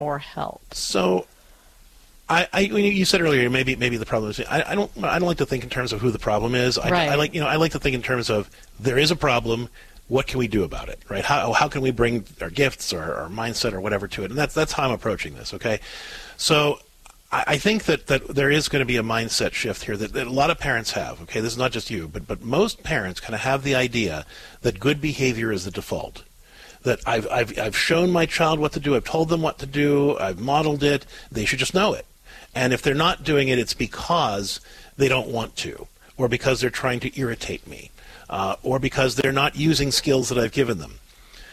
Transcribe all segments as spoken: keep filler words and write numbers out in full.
or help? So, I, I you said earlier maybe maybe the problem is I, I don't I don't like to think in terms of who the problem is. I, right. I like you know I like to think in terms of there is a problem. What can we do about it? Right? How how can we bring our gifts or our mindset or whatever to it? And that's that's how I'm approaching this. Okay, so I, I think that, that there is going to be a mindset shift here that, that a lot of parents have. Okay, this is not just you, but but most parents kind of have the idea that good behavior is the default. That I've I've I've shown my child what to do. I've told them what to do. I've modeled it. They should just know it. And if they're not doing it, it's because they don't want to, or because they're trying to irritate me, uh, or because they're not using skills that I've given them.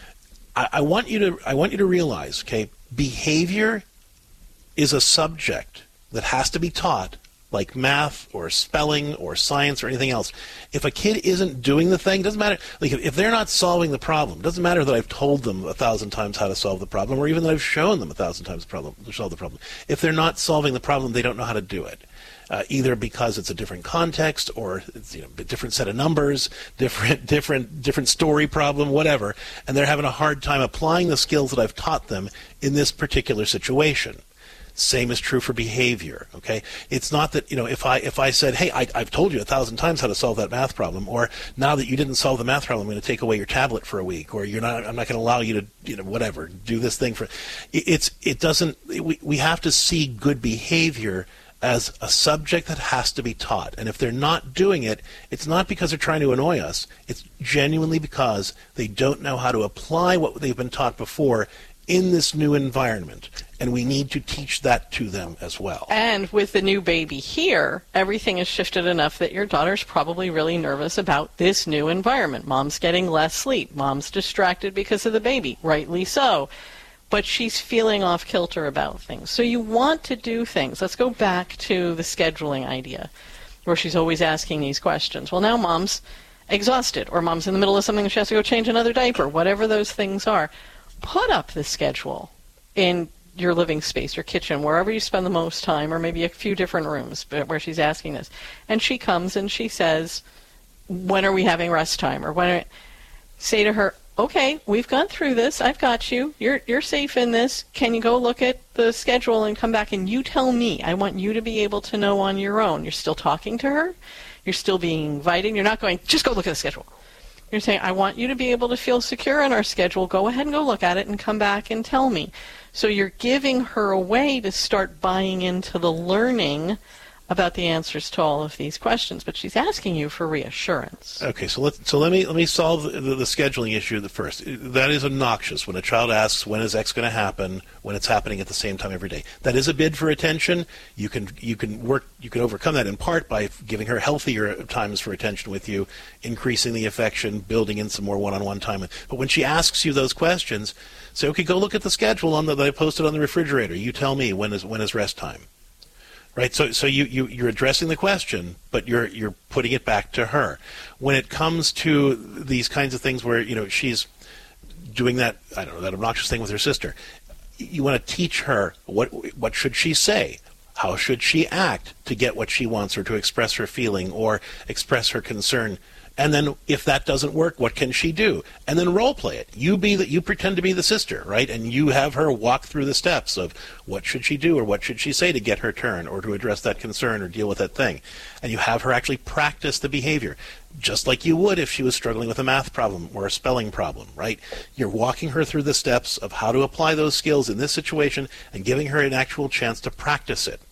I, I want you to I want you to realize, okay, behavior is a subject that has to be taught, like math or spelling or science or anything else. If a kid isn't doing the thing, doesn't matter. Like if they're not solving the problem, doesn't matter that I've told them a thousand times how to solve the problem, or even that I've shown them a thousand times the problem to solve the problem. If they're not solving the problem, they don't know how to do it. Uh, either because it's a different context, or it's, you know, a different set of numbers, different, different, different story problem, whatever, and they're having a hard time applying the skills that I've taught them in this particular situation. Same is true for behavior, okay? It's not that, you know, if I if I said, hey, I, I've told you a thousand times how to solve that math problem, or now that you didn't solve the math problem, I'm going to take away your tablet for a week, or you're not, I'm not going to allow you to, you know, whatever, do this thing for, it's, it doesn't, we, we have to see good behavior as a subject that has to be taught. And if they're not doing it, it's not because they're trying to annoy us. It's genuinely because they don't know how to apply what they've been taught before in this new environment, and we need to teach that to them as well. And with the new baby here, everything has shifted enough that your daughter's probably really nervous about this new environment. Mom's getting less sleep. Mom's distracted because of the baby, rightly so. But she's feeling off kilter about things. So you want to do things. Let's go back to the scheduling idea, where she's always asking these questions. Well, now Mom's exhausted, or Mom's in the middle of something and she has to go change another diaper, whatever those things are. Put up the schedule in your living space, your kitchen, wherever you spend the most time, or maybe a few different rooms where she's asking this. And she comes and she says, when are we having rest time? Or when are... Say to her, okay, we've gone through this. I've got you. You're you're safe in this. Can you go look at the schedule and come back and you tell me? I want you to be able to know on your own. You're still talking to her. You're still being invited. You're not going, just go look at the schedule. You're saying, I want you to be able to feel secure in our schedule. Go ahead and go look at it and come back and tell me. So you're giving her a way to start buying into the learning about the answers to all of these questions, but she's asking you for reassurance. Okay, so let so let me let me solve the, the, the scheduling issue the first. That is obnoxious when a child asks when is X going to happen when it's happening at the same time every day. That is a bid for attention. You can you can work you can overcome that in part by giving her healthier times for attention with you, increasing the affection, building in some more one-on-one time. But when she asks you those questions, say, okay, go look at the schedule on the, that I posted on the refrigerator. You tell me when is when is rest time. Right, so so you, you you're addressing the question, but you're you're putting it back to her. When it comes to these kinds of things where, you know, she's doing that, I don't know, that obnoxious thing with her sister, you want to teach her what what should she say, how should she act to get what she wants, or to express her feeling or express her concern. And then if that doesn't work, what can she do? And then role play it. You be that you pretend to be the sister, right? And you have her walk through the steps of what should she do or what should she say to get her turn or to address that concern or deal with that thing. And you have her actually practice the behavior, just like you would if she was struggling with a math problem or a spelling problem, right? You're walking her through the steps of how to apply those skills in this situation and giving her an actual chance to practice it.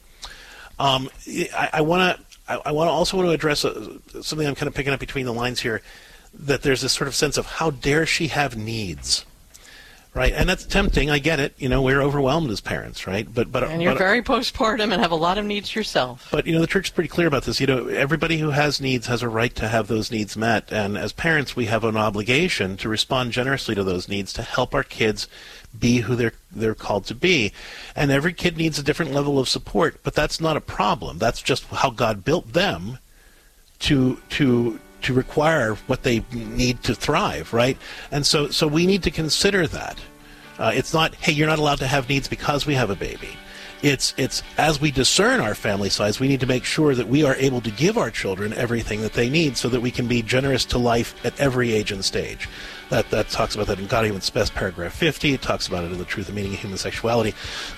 Um, I, I want to I, I want to also want to address a, something I'm kind of picking up between the lines here, that there's this sort of sense of how dare she have needs, right? And that's tempting. I get it. You know, we're overwhelmed as parents, right? But but and you're but, very postpartum and have a lot of needs yourself. But you know, the church is pretty clear about this. You know, everybody who has needs has a right to have those needs met, and as parents, we have an obligation to respond generously to those needs to help our kids be who they're they're called to be. And every kid needs a different level of support, but that's not a problem. That's just how God built them to to to require what they need to thrive, right? And so so we need to consider that. Uh, it's not, hey, you're not allowed to have needs because we have a baby. It's it's as we discern our family size, we need to make sure that we are able to give our children everything that they need so that we can be generous to life at every age and stage. That that talks about that in God Even's Best, paragraph fifty. It talks about it in The Truth and Meaning of Human Sexuality.